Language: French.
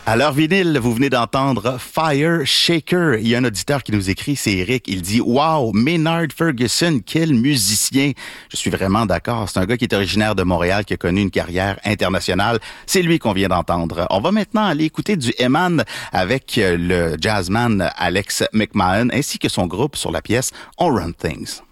À l'heure vinyle, vous venez d'entendre Fire Shaker. Il y a un auditeur qui nous écrit, c'est Eric. Il dit « Wow, Maynard Ferguson, quel musicien! » Je suis vraiment d'accord. C'est un gars qui est originaire de Montréal, qui a connu une carrière internationale. C'est lui qu'on vient d'entendre. On va maintenant aller écouter du Eman avec le jazzman Alex McMahon ainsi que son groupe sur la pièce On Run Things.